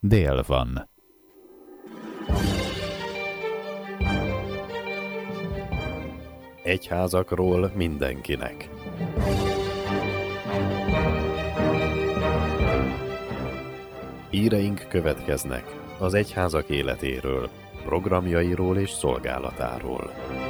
dél van. Egyházakról mindenkinek. Híreink következnek az egyházak életéről, programjairól és szolgálatáról.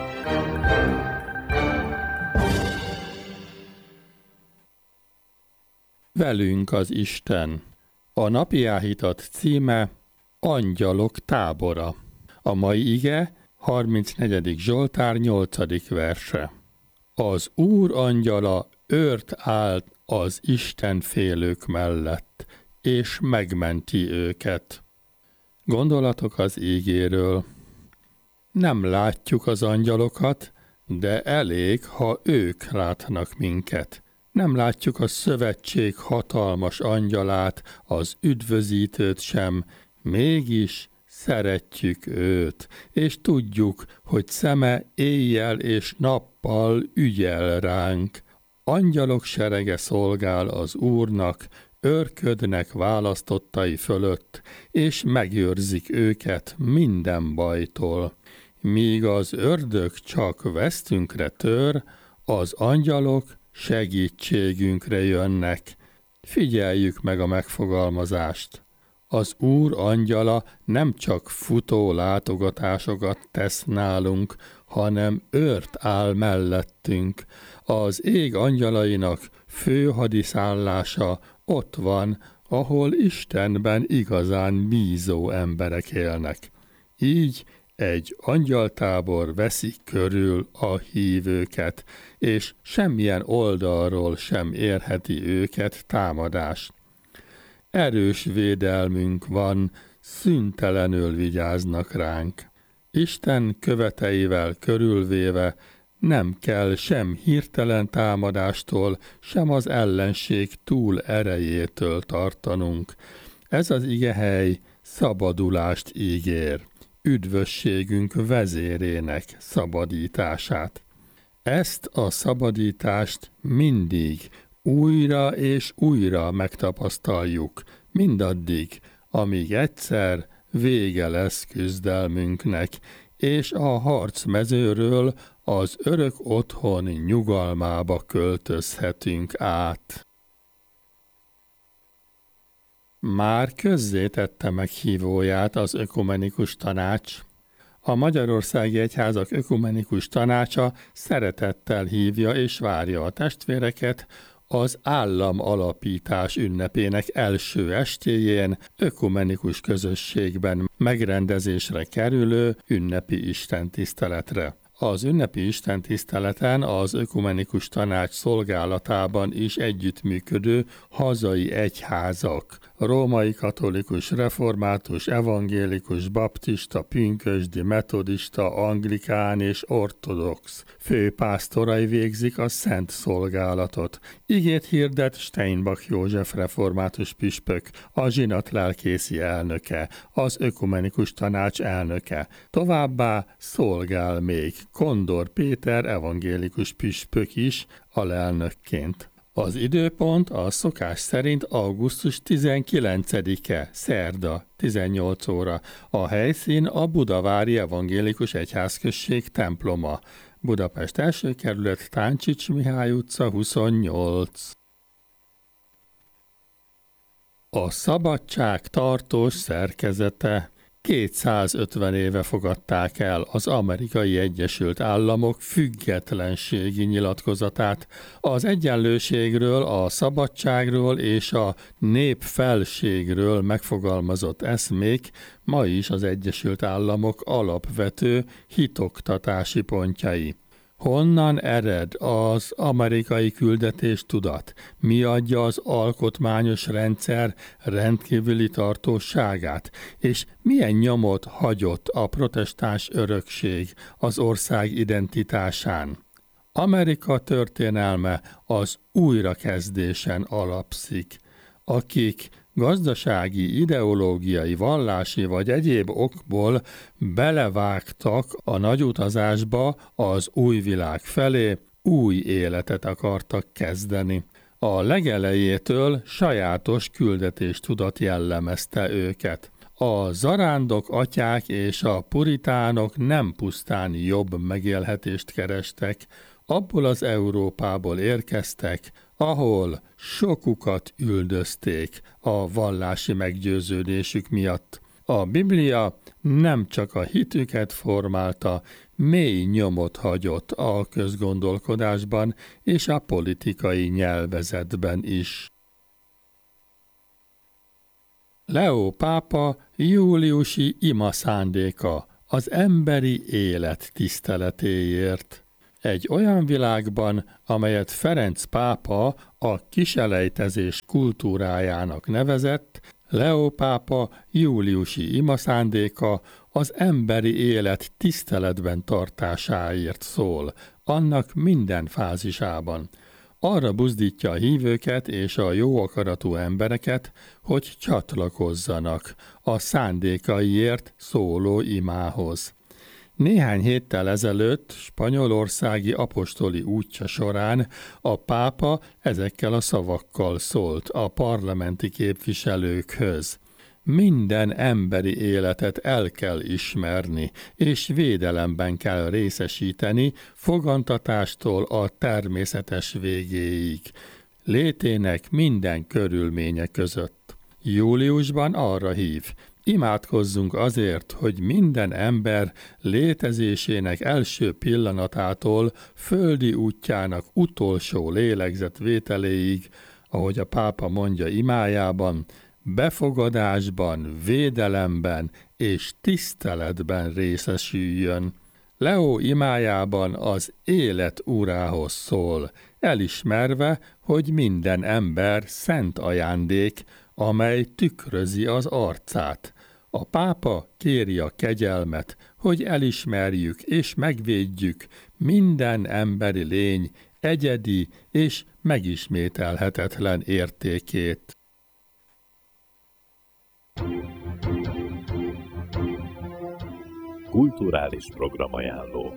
Velünk az Isten. A napi áhítat címe Angyalok tábora. A mai ige 34. Zsoltár 8. verse. Az Úr angyala őrt állt az Isten félők mellett, és megmenti őket. Gondolatok az ígéről. Nem látjuk az angyalokat, de elég, ha ők látnak minket. Nem látjuk a szövetség hatalmas angyalát, az üdvözítőt sem, mégis szeretjük őt, és tudjuk, hogy szeme éjjel és nappal ügyel ránk. Angyalok serege szolgál az Úrnak, őrködnek választottai fölött, és megőrzik őket minden bajtól. Míg az ördög csak vesztünkre tör, az angyalok segítségünkre jönnek. Figyeljük meg a megfogalmazást. Az Úr angyala nem csak futó látogatásokat tesz nálunk, hanem őrt áll mellettünk. Az ég angyalainak fő hadiszállása ott van, ahol Istenben igazán bízó emberek élnek. Így egy angyaltábor veszi körül a hívőket, és semmilyen oldalról sem érheti őket támadás. Erős védelmünk van, szüntelenül vigyáznak ránk. Isten követeivel körülvéve nem kell sem hirtelen támadástól, sem az ellenség túl erejétől tartanunk. Ez az igehely szabadulást ígér, üdvösségünk vezérének szabadítását. Ezt a szabadítást mindig újra és újra megtapasztaljuk, mindaddig, amíg egyszer vége lesz küzdelmünknek, és a harcmezőről az örök otthon nyugalmába költözhetünk át. Már közzétette meghívóját az Ökumenikus Tanács. A Magyarországi Egyházak Ökumenikus Tanácsa szeretettel hívja és várja a testvéreket az államalapítás ünnepének első estéjén ökumenikus közösségben megrendezésre kerülő ünnepi istentiszteletre. Az ünnepi istentiszteleten az Ökumenikus Tanács szolgálatában is együttműködő hazai egyházak, római katolikus, református, evangélikus, baptista, pünkösdi, metodista, anglikán és ortodox főpásztorai végzik a szent szolgálatot. Igét hirdet Steinbach József református püspök, a zsinatlelkészi elnöke, az Ökumenikus Tanács elnöke. Továbbá szolgál még Kondor Péter evangélikus püspök is alelnökként. Az időpont a szokás szerint augusztus 19-e, szerda, 18 óra. A helyszín a Budavári Evangélikus Egyházközség temploma. Budapest első kerület, Táncsics Mihály utca 28. A szabadság tartós szerkezete. 250 éve fogadták el az Amerikai Egyesült Államok függetlenségi nyilatkozatát. Az egyenlőségről, a szabadságról és a népfelségről megfogalmazott eszmék ma is az Egyesült Államok alapvető hitoktatási pontjai. Honnan ered az amerikai küldetés tudat? Mi adja az alkotmányos rendszer rendkívüli tartóságát? És milyen nyomot hagyott a protestáns örökség az ország identitásán? Amerika történelme az újrakezdésen alapszik. Akik gazdasági, ideológiai, vallási vagy egyéb okból belevágtak a nagyutazásba az új világ felé, új életet akartak kezdeni. A legelejétől sajátos küldetéstudat jellemezte őket. A zarándok atyák és a puritánok nem pusztán jobb megélhetést kerestek, abból az Európából érkeztek, ahol sokukat üldözték a vallási meggyőződésük miatt. A Biblia nem csak a hitüket formálta, mély nyomot hagyott a közgondolkodásban és a politikai nyelvezetben is. Leó pápa júliusi ima szándéka az emberi élet tiszteletéért. Egy olyan világban, amelyet Ferenc pápa a kiselejtezés kultúrájának nevezett, Leó pápa júliusi ima szándéka az emberi élet tiszteletben tartásáért szól, annak minden fázisában. Arra buzdítja a hívőket és a jó akaratú embereket, hogy csatlakozzanak a szándékaiért szóló imához. Néhány héttel ezelőtt spanyolországi apostoli útja során a pápa ezekkel a szavakkal szólt a parlamenti képviselőkhöz. Minden emberi életet el kell ismerni, és védelemben kell részesíteni fogantatástól a természetes végéig, létének minden körülménye között. Júliusban arra hív, imádkozzunk azért, hogy minden ember létezésének első pillanatától földi útjának utolsó lélegzetvételéig, ahogy a pápa mondja imájában, befogadásban, védelemben és tiszteletben részesüljön. Leó imájában az élet urához szól, elismerve, hogy minden ember szent ajándék, amely tükrözi az arcát. A pápa kéri a kegyelmet, hogy elismerjük és megvédjük minden emberi lény egyedi és megismételhetetlen értékét. Kulturális programajánló.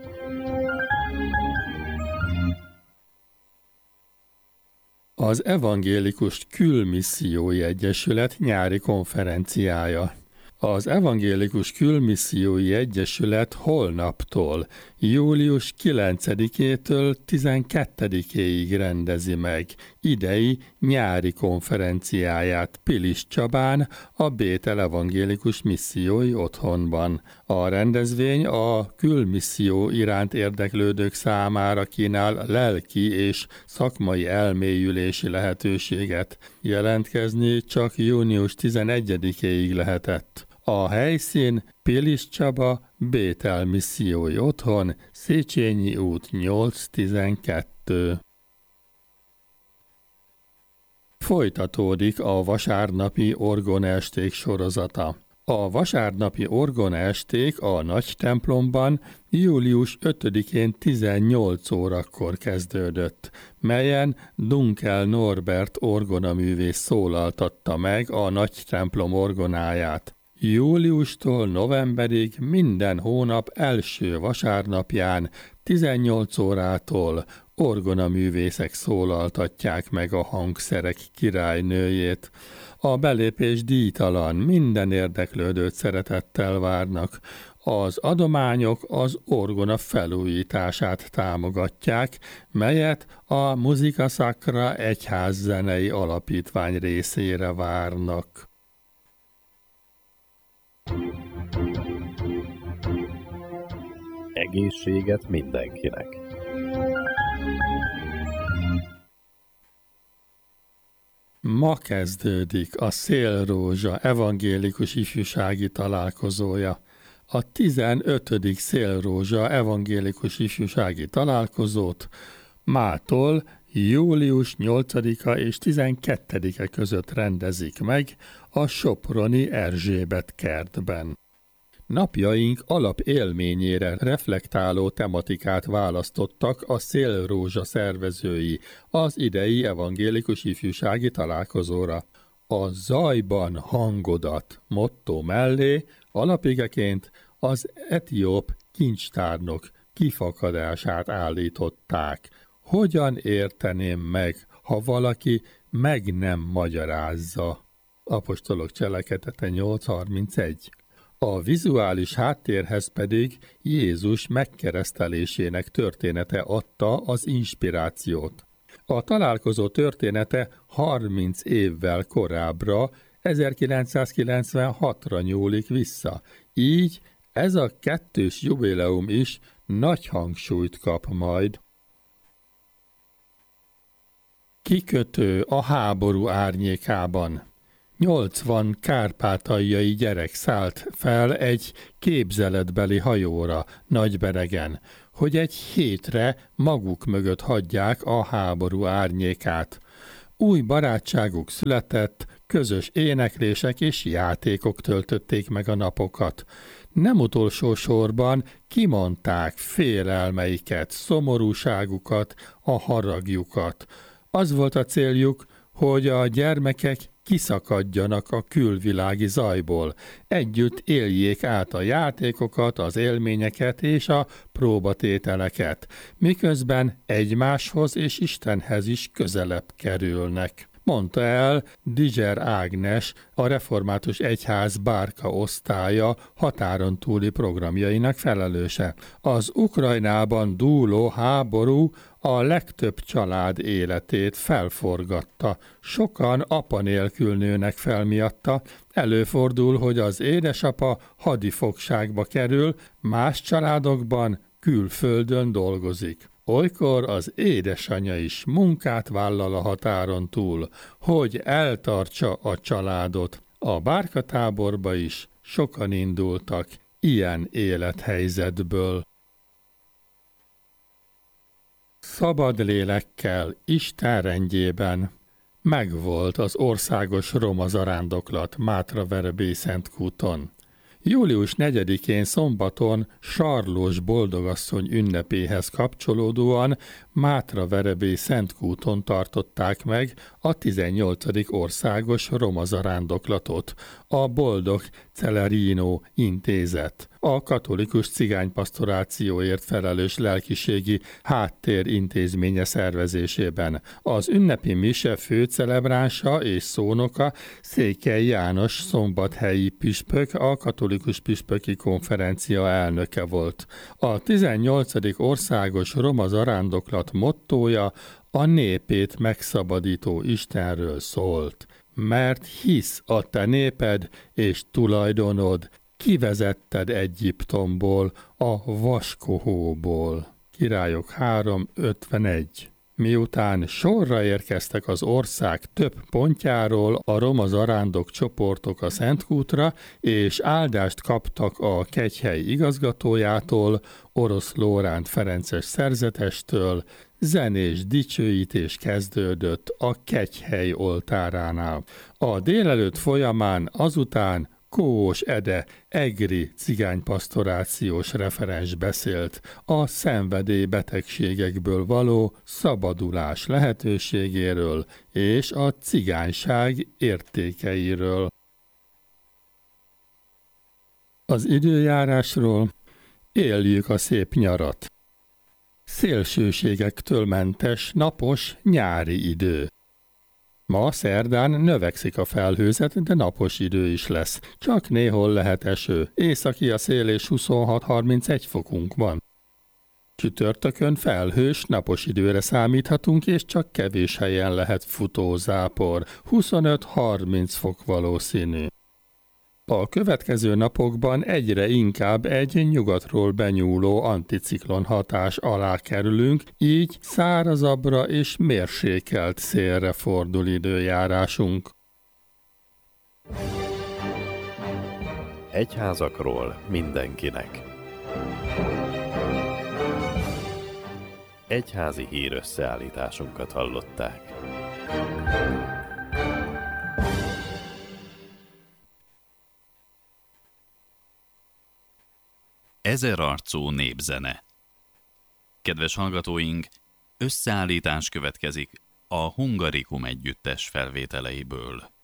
Az Evangélikus Külmissziói Egyesület nyári konferenciája. Az Evangélikus Külmissziói Egyesület holnaptól, július 9-től 12-éig rendezi meg idei nyári konferenciáját Pilis Csabán, a Bétel Evangélikus Missziói Otthonban. A rendezvény a külmisszió iránt érdeklődők számára kínál lelki és szakmai elmélyülési lehetőséget. Jelentkezni csak június 11-éig lehetett. A helyszín Pilis Csaba, Bétel Missziói Otthon, Széchenyi út 8-12. Folytatódik a vasárnapi orgonaesték sorozata. A vasárnapi orgonaesték a nagy templomban július 5-én 18 órakor kezdődött, melyen Dunkel Norbert orgonaművész szólaltatta meg a nagy templom orgonáját. Júliustól novemberig minden hónap első vasárnapján 18 órától orgonaművészek szólaltatják meg a hangszerek királynőjét. A belépés díjtalan, minden érdeklődőt szeretettel várnak. Az adományok az orgona felújítását támogatják, melyet a Musica Sacra egyházzenei alapítvány részére várnak. Egészséget mindenkinek! Ma kezdődik a Szélrózsa evangélikus ifjúsági találkozója. A 15. Szélrózsa evangélikus ifjúsági találkozót mától július 8-a és 12-e között rendezik meg a soproni Erzsébet kertben. Napjaink alapélményére reflektáló tematikát választottak a Szélrózsa szervezői az idei evangélikus ifjúsági találkozóra. A zajban hangodat motto mellé alapigeként az etióp kincstárnok kifakadását állították. Hogyan érteném meg, ha valaki meg nem magyarázza. Apostolok Cselekedete 8.31. A vizuális háttérhez pedig Jézus megkeresztelésének története adta az inspirációt. A találkozó története 30 évvel korábbra, 1996-ra nyúlik vissza, így ez a kettős jubileum is nagy hangsúlyt kap majd. Kikötő a háború árnyékában. 80 kárpátaljai gyerek szállt fel egy képzeletbeli hajóra Nagyberegen, hogy egy hétre maguk mögött hagyják a háború árnyékát. Új barátságuk született, közös éneklések és játékok töltötték meg a napokat. Nem utolsó sorban kimondták félelmeiket, szomorúságukat, a haragjukat. Az volt a céljuk, hogy a gyermekek kiszakadjanak a külvilági zajból, együtt éljék át a játékokat, az élményeket és a próbatételeket, miközben egymáshoz és Istenhez is közelebb kerülnek. Mondta el Diger Ágnes, a Református Egyház Bárka osztálya határon túli programjainak felelőse. Az Ukrajnában dúló háború a legtöbb család életét felforgatta. Sokan apa nélkül nőnek fel miatta. Előfordul, hogy az édesapa hadifogságba kerül, más családokban külföldön dolgozik. Olykor az édesanyja is munkát vállal a határon túl, hogy eltartsa a családot. A bárkatáborba is sokan indultak ilyen élethelyzetből. Szabad lélekkel, Isten rendjében. Megvolt az országos roma zarándoklat Mátraverebély Szentkúton. Július 4-én szombaton Sarlós Boldogasszony ünnepéhez kapcsolódóan Mátraverebély Szentkúton tartották meg a 18. országos roma zarándoklatot, a Boldog Celerino intézet, a katolikus cigánypastorációért felelős lelkiségi háttér intézménye szervezésében. Az ünnepi mise főcelebránsa és szónoka Székely János szombathelyi püspök, a katolikus püspöki konferencia elnöke volt. A 18. országos roma zarándoklat mottója a népét megszabadító Istenről szólt. Mert hisz a te néped és tulajdonod, kivezetted Egyiptomból, a vaskohóból. Királyok 3.51. Miután sorra érkeztek az ország több pontjáról a roma zarándok csoportok a Szentkútra, és áldást kaptak a kegyhely igazgatójától, Orosz Lóránt Ferences szerzetestől, zenés dicsőítés kezdődött a kegyhely oltáránál. A délelőtt folyamán azután Kóos Ede egri cigánypastorációs referens beszélt a szenvedélybetegségekből való szabadulás lehetőségéről és a cigányság értékeiről. Az időjárásról: éljük a szép nyarat. Szélsőségektől mentes, napos, nyári idő. Ma szerdán növekszik a felhőzet, de napos idő is lesz. Csak néhol lehet eső. Északi a szél és 26-31 fokunk van. Csütörtökön felhős, napos időre számíthatunk, és csak kevés helyen lehet futózápor. 25-30 fok valószínű. A következő napokban egyre inkább egy nyugatról benyúló anticiklon hatás alá kerülünk, így szárazabbra és mérsékelt szélre fordul időjárásunk. Egyházakról mindenkinek. Egyházi hírösszeállításunkat hallották. Ezerarcú népzene. Kedves hallgatóink, összeállítás következik a Hungarikum együttes felvételeiből.